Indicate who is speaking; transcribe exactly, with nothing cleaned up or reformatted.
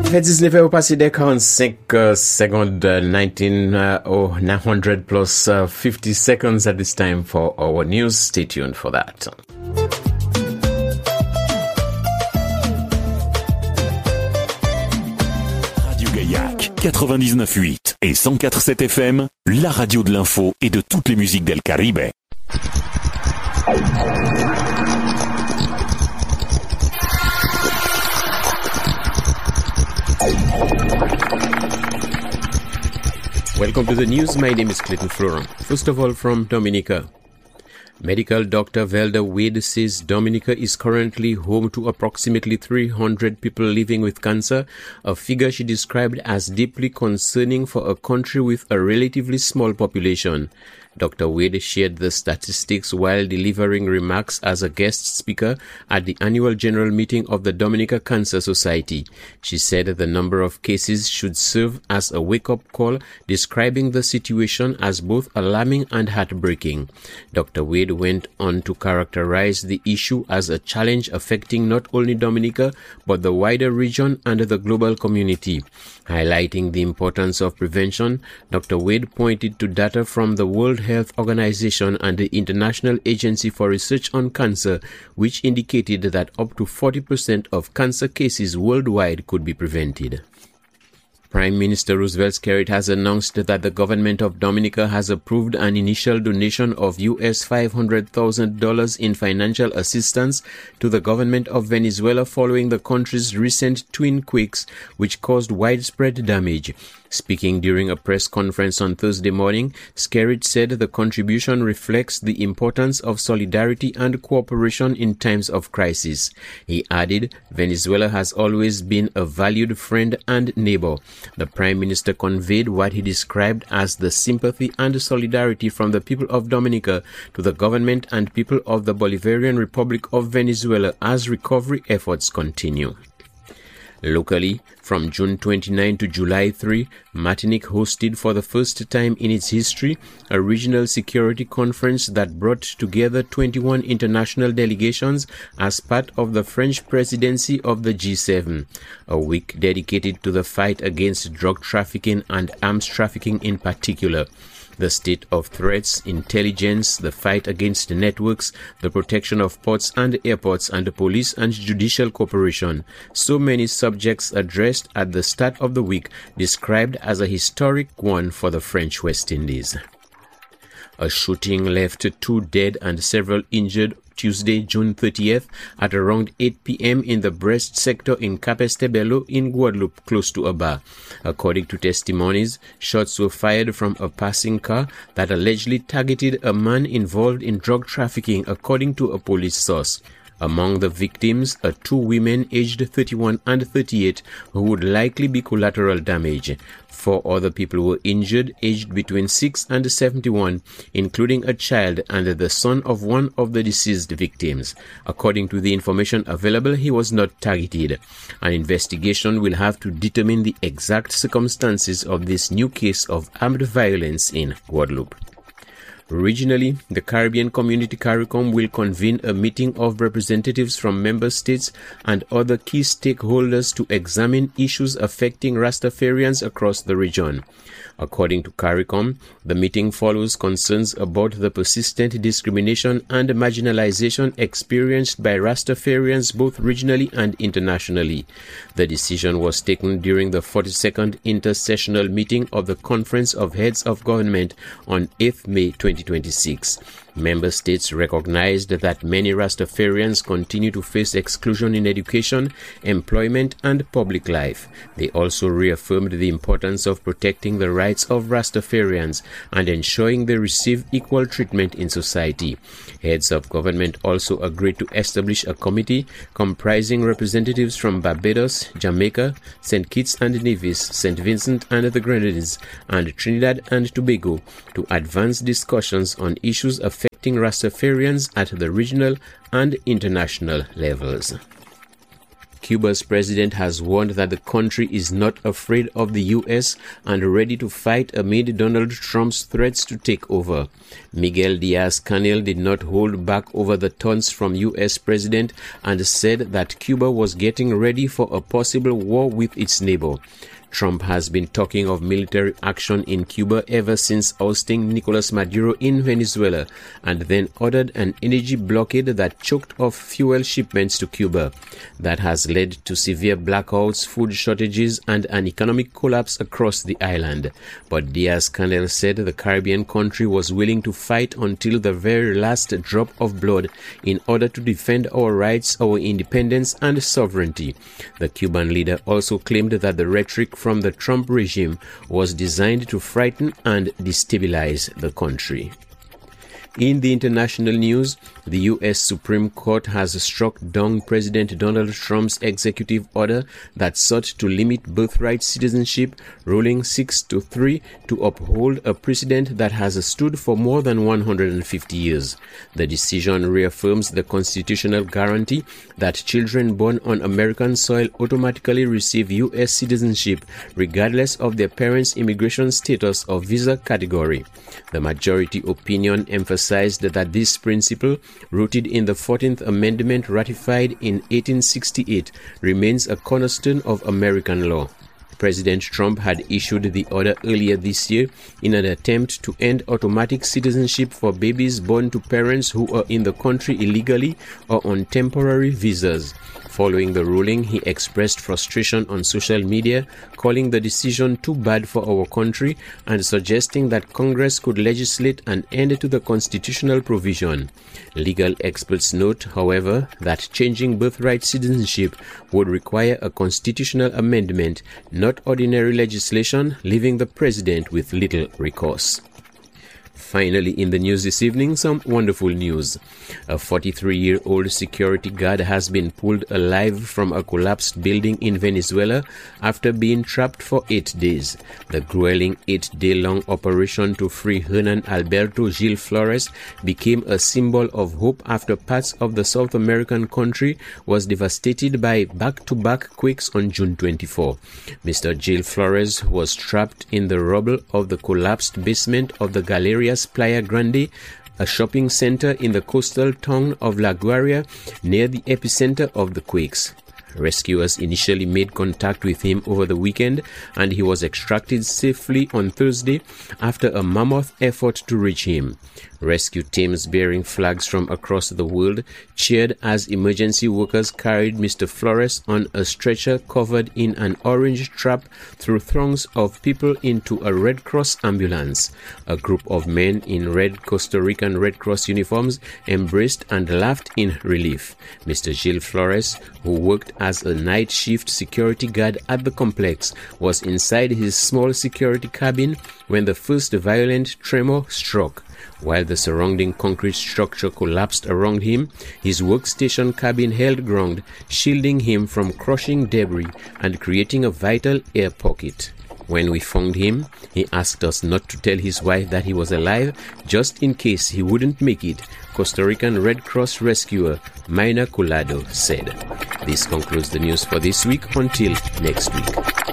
Speaker 1: Fait dix-neuf heures passé des quarante-cinq uh, secondes, uh, nineteen uh, or nine hundred plus uh, fifty seconds at this time for our news. Stay tuned for that.
Speaker 2: Radio Gaillac, quatre-vingt-dix-neuf virgule huit et cent quatre virgule sept F M, la radio de l'info et de toutes les musiques del Caribe.
Speaker 1: Welcome to the news. My name is Clayton Flora. First of all, from Dominica. Medical doctor Velda Wade says Dominica is currently home to approximately three hundred people living with cancer, a figure she described as deeply concerning for a country with a relatively small population. Doctor Wade shared the statistics while delivering remarks as a guest speaker at the annual general meeting of the Dominica Cancer Society. She said the number of cases should serve as a wake-up call, describing the situation as both alarming and heartbreaking. Doctor Wade went on to characterize the issue as a challenge affecting not only Dominica, but the wider region and the global community. Highlighting the importance of prevention, Doctor Wade pointed to data from the World Health Organization and the International Agency for Research on Cancer, which indicated that up to forty percent of cancer cases worldwide could be prevented. Prime Minister Roosevelt Skerrit has announced that the government of Dominica has approved an initial donation of U S five hundred thousand dollars in financial assistance to the government of Venezuela following the country's recent twin quakes, which caused widespread damage. Speaking during a press conference on Thursday morning, Skerrit said the contribution reflects the importance of solidarity and cooperation in times of crisis. He added, Venezuela has always been a valued friend and neighbor. The Prime Minister conveyed what he described as the sympathy and solidarity from the people of Dominica to the government and people of the Bolivarian Republic of Venezuela as recovery efforts continue. Locally, from June twenty-ninth to July third, Martinique hosted for the first time in its history a regional security conference that brought together twenty-one international delegations as part of the French presidency of the G seven, a week dedicated to the fight against drug trafficking and arms trafficking in particular. The state of threats, intelligence, the fight against networks, the protection of ports and airports, and the police and judicial cooperation. So many subjects addressed at the start of the week, described as a historic one for the French West Indies. A shooting left two dead and several injured Tuesday, June thirtieth, at around eight p.m. in the Brest sector in Capestebelo in Guadeloupe, close to Aba. According to testimonies, shots were fired from a passing car that allegedly targeted a man involved in drug trafficking, according to a police source. Among the victims are two women aged thirty-one and thirty-eight who would likely be collateral damage. Four other people were injured, aged between six and seventy-one, including a child and the son of one of the deceased victims. According to the information available, he was not targeted. An investigation will have to determine the exact circumstances of this new case of armed violence in Guadeloupe. Regionally, the Caribbean Community CARICOM will convene a meeting of representatives from member states and other key stakeholders to examine issues affecting Rastafarians across the region. According to CARICOM, the meeting follows concerns about the persistent discrimination and marginalization experienced by Rastafarians both regionally and internationally. The decision was taken during the forty-second intersessional meeting of the Conference of Heads of Government on eighth May twenty twenty-six. Member states recognized that many Rastafarians continue to face exclusion in education, employment, and public life. They also reaffirmed the importance of protecting the rights of Rastafarians and ensuring they receive equal treatment in society. Heads of government also agreed to establish a committee comprising representatives from Barbados, Jamaica, Saint Kitts and Nevis, Saint Vincent and the Grenadines, and Trinidad and Tobago to advance discussions on issues affecting Rastafarians at the regional and international levels. Cuba's president has warned that the country is not afraid of the U S and ready to fight amid Donald Trump's threats to take over. Miguel Diaz-Canel did not hold back over the taunts from U S president and said that Cuba was getting ready for a possible war with its neighbor. Trump has been talking of military action in Cuba ever since ousting Nicolas Maduro in Venezuela, and then ordered an energy blockade that choked off fuel shipments to Cuba. That has led to severe blackouts, food shortages, and an economic collapse across the island. But Diaz-Canel said the Caribbean country was willing to fight until the very last drop of blood in order to defend our rights, our independence, and sovereignty. The Cuban leader also claimed that the rhetoric from the Trump regime was designed to frighten and destabilize the country. In the international news, the U S Supreme Court has struck down President Donald Trump's executive order that sought to limit birthright citizenship, ruling six to three to uphold a precedent that has stood for more than one hundred fifty years. The decision reaffirms the constitutional guarantee that children born on American soil automatically receive U S citizenship regardless of their parents' immigration status or visa category. The majority opinion emphasized that this principle, rooted in the fourteenth Amendment ratified in eighteen sixty-eight, remains a cornerstone of American law. President Trump had issued the order earlier this year in an attempt to end automatic citizenship for babies born to parents who are in the country illegally or on temporary visas. Following the ruling, he expressed frustration on social media, calling the decision too bad for our country and suggesting that Congress could legislate an end to the constitutional provision. Legal experts note, however, that changing birthright citizenship would require a constitutional amendment, not ordinary legislation, leaving the president with little recourse. Finally, in the news this evening, some wonderful news. A forty-three-year-old security guard has been pulled alive from a collapsed building in Venezuela after being trapped for eight days. The grueling eight-day-long operation to free Hernan Alberto Gil Flores became a symbol of hope after parts of the South American country was devastated by back-to-back quakes on June twenty-fourth. Mister Gil Flores was trapped in the rubble of the collapsed basement of the Galerias Playa Grande, a shopping center in the coastal town of La Guaira, near the epicenter of the quakes. Rescuers initially made contact with him over the weekend, and he was extracted safely on Thursday after a mammoth effort to reach him. Rescue teams bearing flags from across the world cheered as emergency workers carried Mister Flores on a stretcher covered in an orange trap through throngs of people into a Red Cross ambulance. A group of men in red Costa Rican Red Cross uniforms embraced and laughed in relief. Mister Gil Flores, who worked as a night shift security guard at the complex, was inside his small security cabin when the first violent tremor struck. While the surrounding concrete structure collapsed around him, his workstation cabin held ground, shielding him from crushing debris and creating a vital air pocket. When we found him, he asked us not to tell his wife that he was alive, just in case he wouldn't make it, Costa Rican Red Cross rescuer Mayna Collado said. This concludes the news for this week. Until next week.